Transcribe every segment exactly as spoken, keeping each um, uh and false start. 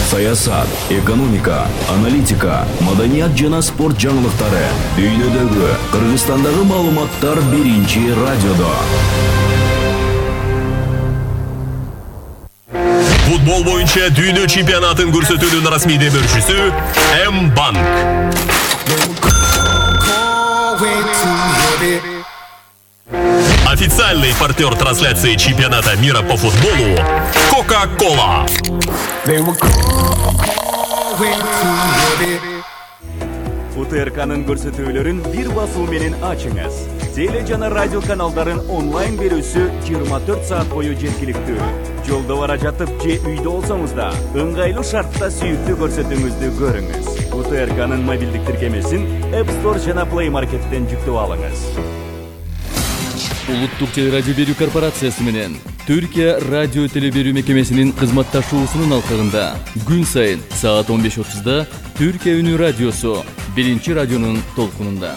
Саясат, экономика, аналитика, маданият жана спорт жаңылыктары, дүйнөдөгү, Кыргызстандагы маалыматтар биринчи радиодо. Футбол боюнча дүйнө чемпионатын көрсөтүүнүн расмий демөөрчүсү М-банк. Официальный партнер трансляции чемпионата мира по футболу Кока-Кола. УТРКнын көрсөтүүлөрүн бир басуу менен ачыңыз. Теле жана радио каналдарын онлайн берүүсү жыйырма төрт саат бою жеткиликтүү. Жолдо бара жатып же үйдө болсоңуз да, ыңгайлуу шартта сүйүктүү көрсөтүүңүздү көрүңүз. УТРКнын мобилдик тиркемесин App Store жана Play Market'тен жүктөп алыңыз. Улуттук телерадио берүү корпорациясы менен Түркия радио телеберүү мекемесинин кызматташуусунун алкагында күн сайын саат он беш отузда Түркия үнү радиосу биринчи радионун толкунунда.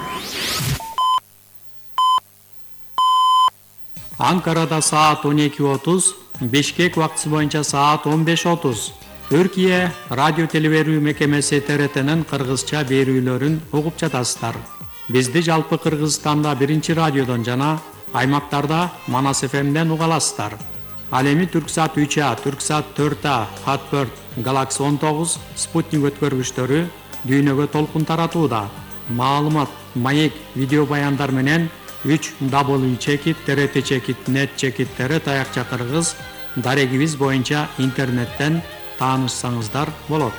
Анкарада саат он эки отуз, Бишкек убактысы боюнча саат он беш отуз. Түркия радио телеберүү мекемеси Т Р Т'нин кыргызча берүүлөрүн угуп жатасыздар. Бизди жалпы Кыргызстанда биринчи радиодон жана аймактарда Манас Ф M'ден уга аласыздар. Ал эми Түрксат үч А, Түрксат төрт А, Хатберт, Галакси он тогуз, Спутник өткөргүчтөрү дүйнөгө толкун таратууда. Маалымат, маек, видео баяндар менен үч дабл ю чекит Т Р Т чекит нет чекит Т Р Т аякча кыргыз дарегибиз боюнча интернеттен таанышсаңыздар болот.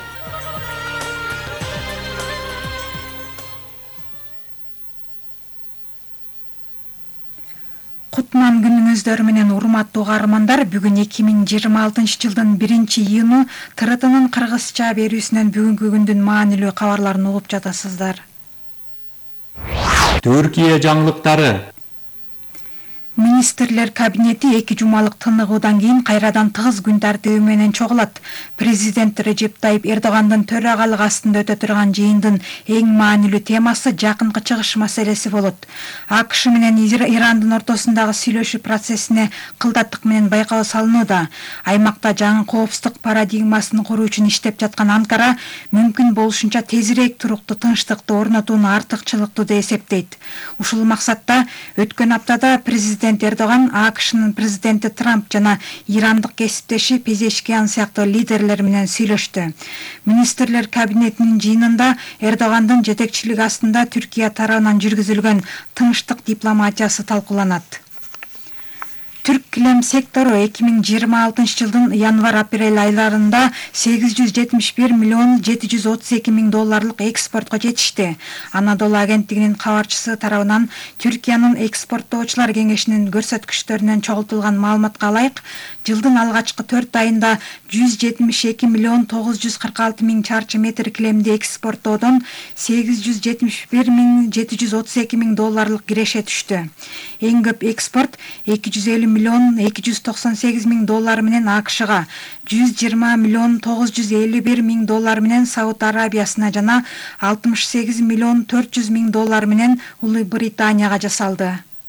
Кутман күнүңүздөр менен урматтуу каармандар, бүгүн эки миң жыйырма алтынчы жылдын биринчи июнү Т Р T'нын кыргызча берүүсүнөн бүгүнкү күндүн маанилүү кабарларын угуп жатасыздар. Түркия жаңылыктары. Министрлер кабинети эки жумалык тыныгуудан кийин кайрадан тыгыз күн тартиби менен чогулат. Президент Режеп Тайип Эрдогандын төрагалык астында өтө турган жыйындын эң маанилүү темасы жакынкы чыгыш маселеси болот. АКШ менен Ирандын ортосундагы сүйлөшүү процессине кылдаттык менен байкоо салынууда. Аймакта жаңы коопсуздук парадигмасын куруу үчүн иштеп жаткан Анкара мүмкүн болушунча тезирээк туруктуу тынчтыкты орнотууну артыкчылыктуу деп эсептейт. Ушул максатта өткөн аптада президент Эрдоган АКШнын президенти Трамп жана ирандык кесиптеши Пезешкиян сыяктуу лидерлер менен сүйлөштү. Министрлер кабинетинин жыйынында Эрдогандын жетекчилиги астында Түркия тарабынан жүргүзүлгөн тынчтык дипломатиясы талкууланат. Түрк килем сектору эки миң жыйырма алтынчы жылдын январь-апрель айларында сегиз жүз жетимиш бир миллион жети жүз отуз эки миң долларлык экспортко жетишти. Анадолу агенттигинин кабарчысы тарабынан Түркиянын экспорттоочулар кеңешинин көрсөткүчтөрүнөн чогултулган маалыматка ылайык, жылдын алгачкы төрт айында жүз жетимиш эки миллион тогуз жүз кырк алты миң чарчы метр килемди экспорттоодон сегиз жүз жетимиш бир миң жети жүз отуз эки миң долларлык киреше түштү. Эң көп экспорт эки жүз элүү миллион эки жүз токсон сегиз миң доллар менен АКШга, жүз жыйырма миллион тогуз жүз элүү бир миң доллар менен Сауд Арабиясына жана алтымыш сегиз миллион төрт жүз миң доллар менен Улуу Британияга жасалды.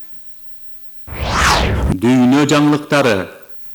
Дүйнө жаңылыктары.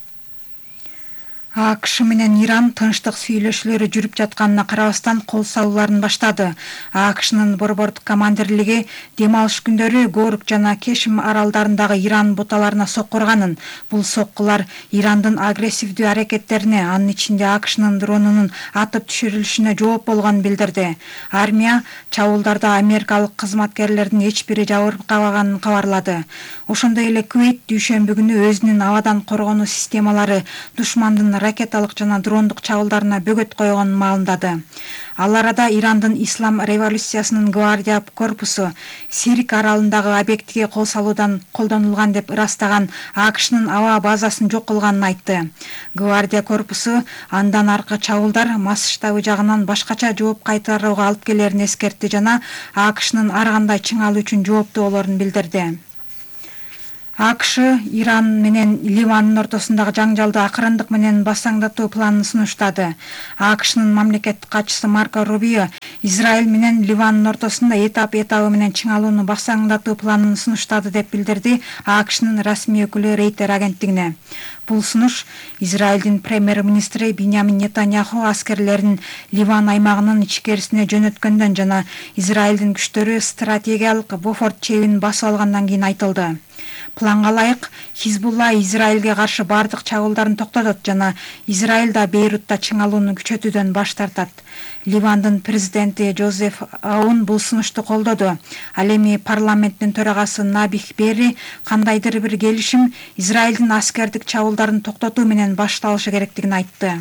АКШ менен Иран тынчтык сүйлөшүүлөрү жүрүп жатканына карабастан кол салууларын баштады. АКШнын борбордук командирлиги дем алыш күндөрү Горук жана Кешим аралдарындагы Иран буталарына сокку урганын. Бул соккулар Ирандын агрессивдүү аракеттерине, анын ичинде АКШнын дронунун атып түшүрүлүшүнө жооп болгонун билдирди. Армия чабуулдарда америкалык кызматкерлердин эч бири жабыркабаганын кабарлады. Ошондой эле Кувейт дүйшөмбү күнү өзүнүн абадан коргонуу системалары душмандын ракеталык жана дрондук чабуулдарына бөгөт койгонун маалымдады. Ал арада Ирандын Ислам революциясынын гвардия корпусу Сирик аралындагы объектиге кол салуудан колдонулган деп ырастаган АКШнын аба базасын жок кылганын айтты. Гвардия корпусу андан аркы чабуулдар масштабы жагынан башкача жооп кайтарууга алып келерин эскертти жана АКШнын ар кандай чыңалуу үчүн жооптуу болорун билдирди. АКШ Иран менен Ливандын ортосундагы жаңжалды акырындык менен басаңдатуу планын сунуштады. АКШнын мамлекеттик катчысы Марко Рубио Израиль менен Ливандын ортосунда этап-этабы менен чыңалууну басаңдатуу планын сунуштады деп билдирди АКШнын расмий өкүлү Рейтер агенттигине. Бул сунуш Израилдин премьер-министри Биньямин Нетаньяху аскерлерин Ливан аймагынын ичкерисине жөнөткөндөн жана Израилдин күчтөрү стратегиялык Бофорт чебин басып алгандан кийин айтылды. Планга ылайык Хизбулла Израилге каршы бардык чабуулдарын токтотот жана Израиль да Бейрутта чыңалууну күчөтүүдөн баш тартат. Ливандын президенти Жозеф Аун бул сунушту колдоду. Ал эми парламенттин төрагасы Набих Берри кандайдыр бир келишим Израилдин аскердик чабуулдарын токтотуу менен башталышы керектигин айтты.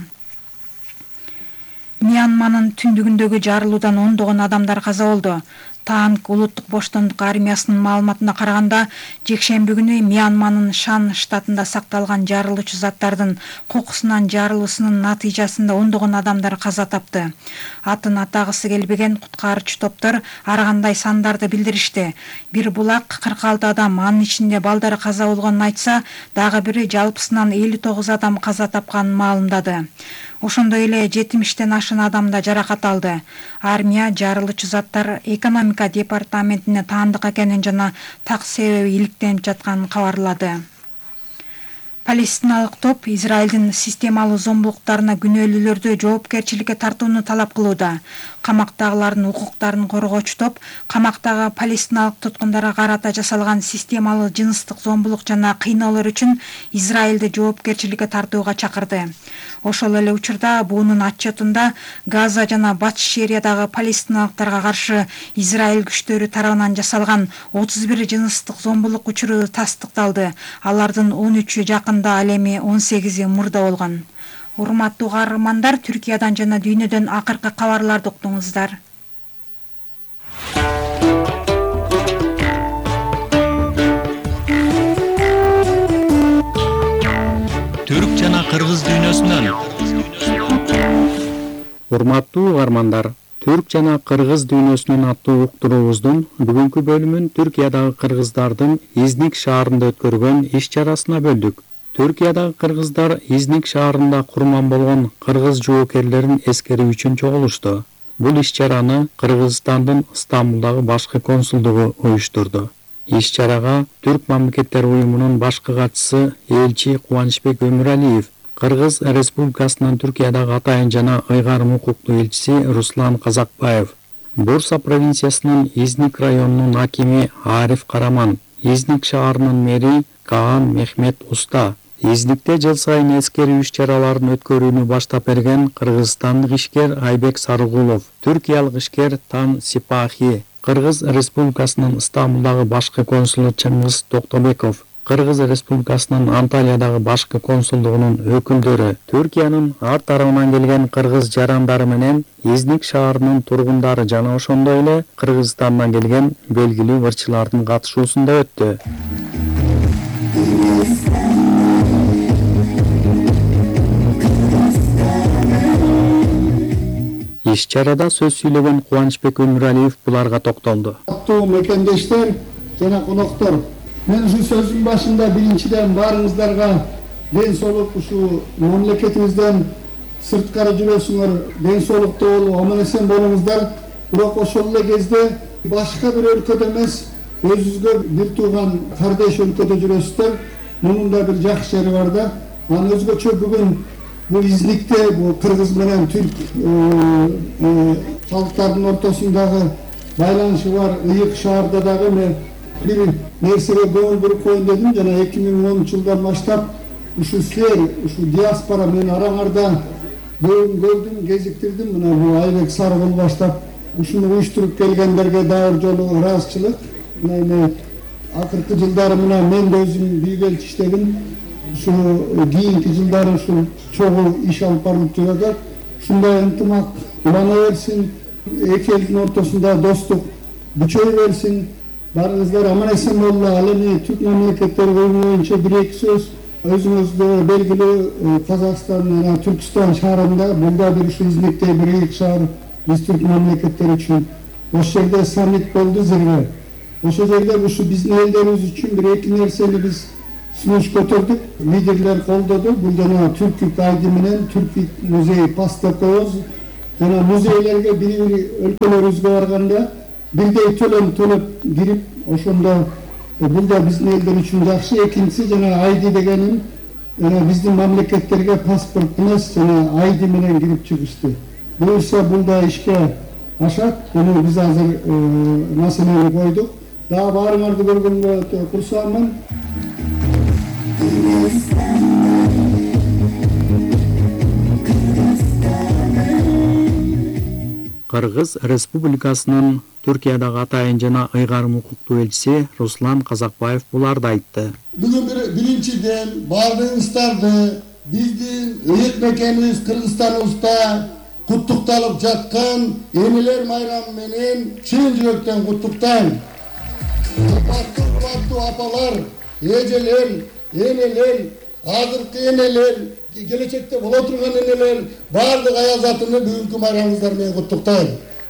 Мьянманын түндүгүндөгү жарылуудан ондогон адамдар каза болду. Танк улуттук боштондук армиясынын маалыматына караганда, жекшемби күнү Мьянманын Шан штатында сакталган жарылуучу заттардын кокусунан жарылуусунун натыйжасында ондогон адамдар каза тапты. Атын атагысы келбеген куткарчу топтор ар кандай сандарды билдиришти. Бир булак кырк алты адам, анын ичинде балдары каза болгонун айтса, дагы бири жалпысынан элүү тогуз адам каза тапканын маалымдады. Ошондой эле жетимиштен ашын адам да жаракат алды. Армия жарылуучу заттар экономика департаментине таандык экенин жана так себеби иликтенип жатканын кабарлады. Палестиналык топ Израилдин системалуу зомбулуктарына күнөөлүүлөрдү жоопкерчиликке тартууну талап кылууда. Камактагылардын укуктарын коргоочу топ камактагы палестиналык туткундарга карата жасалган системалуу жыныстык зомбулук жана кыйноолор үчүн Израилди жоопкерчиликке тартууга чакырды. Ошол эле учурда буунун отчетунда Газа жана Батыш Шериядагы палестиналыктарга каршы Израиль күчтөрү тарабынан жасалган отуз бир жыныстык зомбулук учуру тастыкталды. Алардын он үчү жакында, ал эми он сегизи мурда болгон. Урматтуу каармандар, Түркиядан жана дүйнөдөн акыркы кабарларды уктуңуздар. Түрк жана кыргыз дүйнөсүнөн. Урматтуу каармандар, Түрк жана кыргыз дүйнөсүнүн аттуу уктуруубуздун бүгүнкү бөлүмүн Түркиядагы кыргыздардын Изник шаарында өткөргөн иш-чарасына бөлдүк. Түркиядагы кыргыздар Изник шаарында курман болгон кыргыз жоокерлерин эскерүү үчүн чогулушту. Бул иш-чараны Кыргызстандын Стамбулдагы башкы консулдугу уюштурду. Иш-чарага Түрк мамлекеттер уюмунун башкы катчысы элчи Кубанычбек Өмүралиев, Кыргыз Республикасынын Түркиядагы атайын жана ыйгарым укуктуу элчиси Руслан Казакбаев, Бурса провинциясынын Изник районунун акими Ариф Караман, Изник шаарынын мэри Каан Мехмет Уста, Изникте жыл сайын эскерүү иш-чараларын өткөрүүнү баштап берген кыргызстандык ишкер Айбек Сарыгулов, түркиялык ишкер Тан Сипахи, Кыргыз Республикасынын Стамбулдагы башкы консулу Чыңгыз Токтобеков, Кыргыз Республикасынын Анталиядагы башкы консулдугунун өкүлдөрү, Түркиянын ар тарабынан келген кыргыз жарандары менен Изник шаарынын тургундары жана ошондой эле Кыргызстандан келген белгилүү ырчылардын катышуусунда өттү. Иш-чарада сөз сүйлөгөн Кубанычбек Өмүралиев буларга токтолду. Аттуу мекендештер жана коноктор, мен ушу сөздүн башында биринчиден баарыңыздарга ден соолук, ушу мамлекетибизден сырткары жүрөсүңөр, ден соолукта болуп, аман эсен болуңуздар. Бирок ошол эле кезде башка бир өлкөдө эмес, өзүңүзгө бир тууган кардеш өлкөдө жүрөсүздөр. Мунун да бир жакшы жери бар да. Анан өзгөчө бүгүн бул Изникте, бул кыргыз менен түрк халыктардын ортосундагы байланышы бар ыйык шаарда дагы мен бир нерсеге көңүл буруп коеюн дедим. Жана эки миң онунчу жылдан баштап ушу силер, ушу диаспора мен араңарда көрдүм, кезиктирдим. Мына бул Айбек Сарыгул баштап ушуну уюштуруп келгендерге дагы жолу ыраазычылык. Мына акыркы жылдары мына мен да өзүм бүйүк элчи иштедим. Ушу кийинки жылдары ушу чогуу иш алып барылып жүрөт. Ушундай ынтымак улана берсин, эки элдин ортосунда достук күчөй берсин. Барыңыздар аман эсен болуңуздар. Ал эми Түрк мамлекеттери уюму боюнча бир эки сөз өзүңүздө белгилүү Казакстан жана Түркстан шаарында, бул да бир ушу Изникте бир ыйык шаар биз Түрк мамлекеттери үчүн. Ошол жерде саммит болду зирве. Ошол жерде ушу биздин элдерибиз үчүн бир эки нерсени биз сунуш көтөрдүк, лидерлер колдоду. Бул жана түркүк айди менен түркүк музей паста коебуз. Жана музейлерге бири-бири өлкөлөрүбүзгө барганда бирдей төлөм төлөп кирип, ошондо бул да биздин элдер үчүн жакшы. Экинчиси жана айди дегеним жана биздин мамлекеттерге паспорт эмес, жана айди менен кирип чыгышты. Буюрса бул да ишке ашат. Жана биз азыр маселени койдук. Дагы баарыңарды көргөнгө курсанмын. Кыргыз Республикасынын Түркиядагы атайын жана ыйгарым укуктуу элчиси Руслан Казакбаев буларды айтты. Бүгүн биринчиден бардыгыңыздарды биздин ыйык мекенибиз Кыргызстаныбызда куттукталып жаткан энелер майрамы менен чын жүрөктөн куттуктайм. Курматтуу апалар, эжелер, энелер, азыркы энелер, келечекте боло турган энелер, бардык аял затыны бүгүнкү майрамыңыздар менен куттуктайм.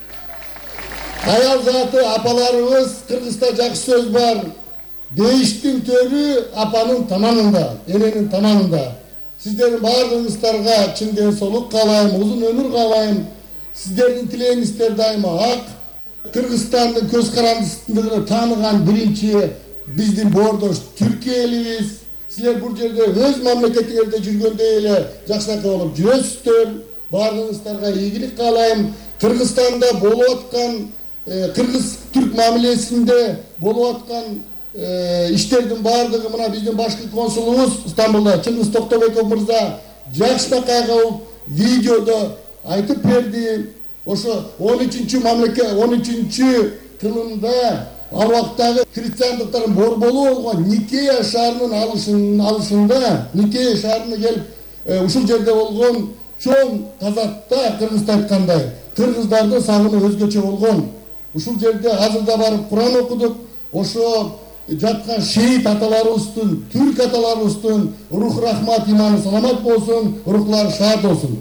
Аял заты апаларыбыз Кыргызда жакшы сөз бар. Дейиштин төрү апанын таманында, эненин таманында. Сиздердин бардыгыңыздарга чын денсаулык каалайм, узун өмүр каалайм. Сиздердин тилегиңиздер дайыма ак. Кыргызстандын көз карандысындыгын тааныган биринчи биздин боордош Түркия элибиз. Силер бул жерде өз мамлекетиңерде жүргөндөй эле жакшынакай болуп жүрөсүздөр. Бардыгыңыздарга ийгилик каалайм. Кыргызстанда болуп аткан кыргыз-түрк мамилесинде болуп аткан иштердин бардыгы мына биздин башкы консулубуз Стамбулда Чыңгыз Токтобеков мырза жакшынакай кылып видеодо айтып берди. Ошо он үчүнчү мамлекет он үчүнчү тылында ал убактагы христиандыктардын борболу болгон Никея шаарынын алышын алышында Никея шаарына келип ушул жерде болгон чоң тазатта кыргызда айткандай кыргыздардын сагыны өзгөчө болгон. Ушул жерде азырда барып Куран окудук. Ошо жаткан шейит аталарыбыздын, түрк аталарыбыздын рух рахмат иманы саламат болсун, рухлары шаат болсун.